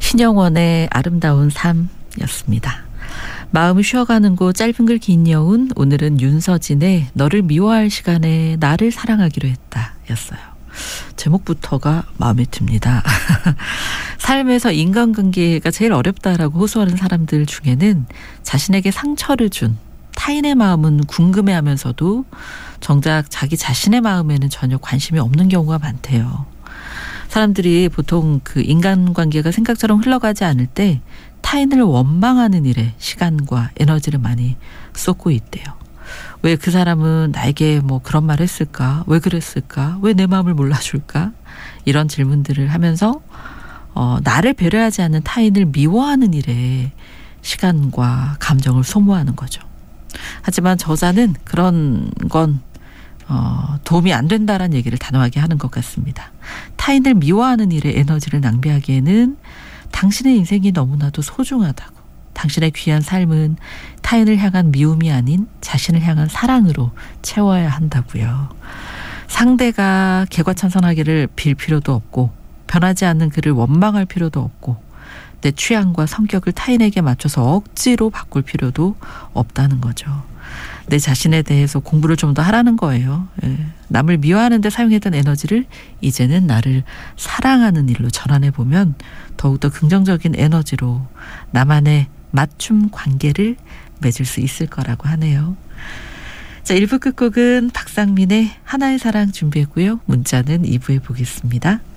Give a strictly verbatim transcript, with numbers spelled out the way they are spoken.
신영원의 아름다운 삶이었습니다. 마음을 쉬어가는 곳 짧은 글 긴 여운, 오늘은 윤서진의 너를 미워할 시간에 나를 사랑하기로 했다 였어요. 제목부터가 마음에 듭니다. 삶에서 인간관계가 제일 어렵다라고 호소하는 사람들 중에는 자신에게 상처를 준 타인의 마음은 궁금해하면서도 정작 자기 자신의 마음에는 전혀 관심이 없는 경우가 많대요. 사람들이 보통 그 인간관계가 생각처럼 흘러가지 않을 때 타인을 원망하는 일에 시간과 에너지를 많이 쏟고 있대요. 왜 그 사람은 나에게 뭐 그런 말을 했을까? 왜 그랬을까? 왜 내 마음을 몰라줄까? 이런 질문들을 하면서 어, 나를 배려하지 않는 타인을 미워하는 일에 시간과 감정을 소모하는 거죠. 하지만 저자는 그런 건 어, 도움이 안 된다라는 얘기를 단호하게 하는 것 같습니다. 타인을 미워하는 일에 에너지를 낭비하기에는 당신의 인생이 너무나도 소중하다고, 당신의 귀한 삶은 타인을 향한 미움이 아닌 자신을 향한 사랑으로 채워야 한다고요. 상대가 개과천선하기를 빌 필요도 없고 변하지 않는 그를 원망할 필요도 없고 내 취향과 성격을 타인에게 맞춰서 억지로 바꿀 필요도 없다는 거죠. 내 자신에 대해서 공부를 좀 더 하라는 거예요. 예. 남을 미워하는 데 사용했던 에너지를 이제는 나를 사랑하는 일로 전환해보면 더욱더 긍정적인 에너지로 나만의 맞춤 관계를 맺을 수 있을 거라고 하네요. 자, 일 부 끝곡은 박상민의 하나의 사랑 준비했고요. 문자는 이 부에 보겠습니다.